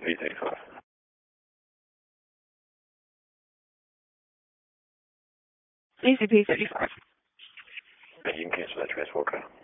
V35. ECP 35. You can cancel that transport car.